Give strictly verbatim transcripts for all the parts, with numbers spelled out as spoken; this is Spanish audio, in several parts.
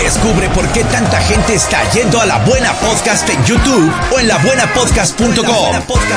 Descubre por qué tanta gente está yendo a La Buena Podcast en YouTube o en la buena podcast punto com.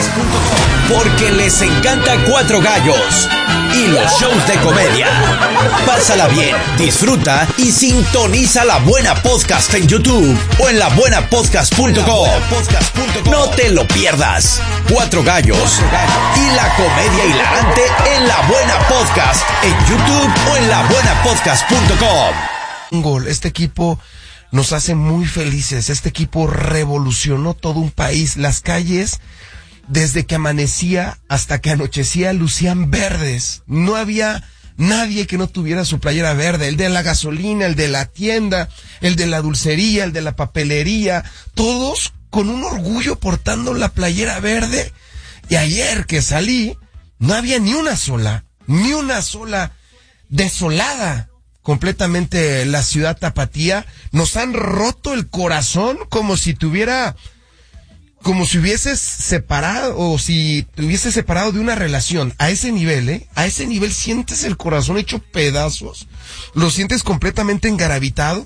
Porque les encanta Cuatro Gallos y los shows de comedia. Pásala bien, disfruta y sintoniza La Buena Podcast en YouTube o en la buena podcast punto com. No te lo pierdas. Cuatro Gallos y la comedia hilarante en La Buena Podcast en YouTube o en la buena podcast punto com. Gol. Este equipo nos hace muy felices. Este equipo revolucionó todo un país. Las calles, desde que amanecía hasta que anochecía, lucían verdes. No había nadie que no tuviera su playera verde. El de la gasolina, el de la tienda, el de la dulcería, el de la papelería. Todos con un orgullo portando la playera verde. Y ayer que salí, no había ni una sola, ni una sola desolada. Completamente la ciudad tapatía. Nos han roto el corazón como si tuviera, como si hubieses separado, o si te hubieses separado de una relación. A ese nivel, ¿eh? A ese nivel sientes el corazón hecho pedazos. Lo sientes completamente engarabitado.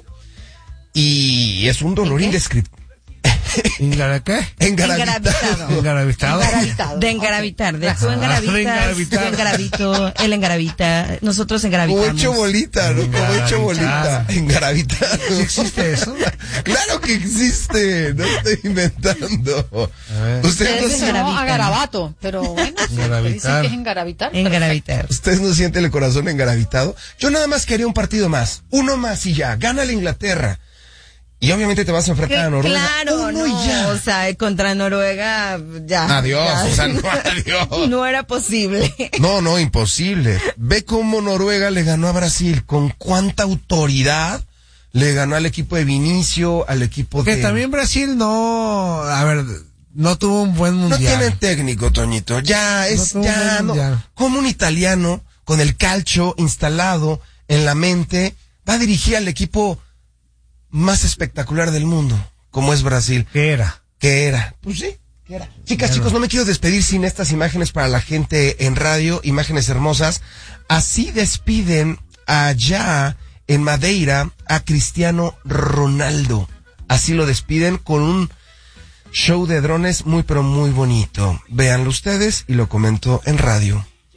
Y es un dolor indescriptible. ¿Engar qué? Engarabitado. Engarabitado. Engarabitado. De engaravitar, de tú engaravitas, yo engarabito, él engarabita, nosotros engaravitamos. Como hecho bolita, ¿no? Como hecho bolita. Engarabitado. ¿Sí existe eso? Claro que existe, no estoy inventando. Ustedes no, se llamó a garabato, pero bueno, se dice que es engaravitar. Engaravitar. ¿Ustedes no sienten el corazón engarabitado? Yo nada más quería un partido más, uno más y ya, gana la Inglaterra. Y obviamente te vas a enfrentar a Noruega. Claro, Uno no, y ya. o sea, contra Noruega, ya. Adiós, ya. o sea, no, adiós. No era posible. No, no, imposible. Ve cómo Noruega le ganó a Brasil, con cuánta autoridad le ganó al equipo de Vinicio, al equipo Porque de... también Brasil no, a ver, no tuvo un buen mundial. No tiene técnico, Toñito, ya es, No ya, no. Como un italiano, con el calcio instalado en la mente, va a dirigir al equipo más espectacular del mundo, como es Brasil. ¿Qué era? ¿Qué era? Pues sí, ¿qué era? Chicas, bueno. Chicos, no me quiero despedir sin estas imágenes para la gente en radio, imágenes hermosas. Así despiden allá en Madeira a Cristiano Ronaldo. Así lo despiden con un show de drones muy pero muy bonito. Véanlo ustedes y lo comento en radio.